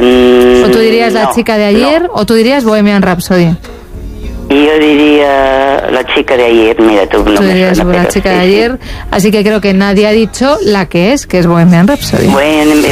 ¿O tú dirías La chica de ayer o tú dirías Bohemian Rhapsody? Yo diría La chica de ayer, mira tú. No tú dirías La chica de ayer, así que creo que nadie ha dicho la que es Bohemian Rhapsody. Bueno,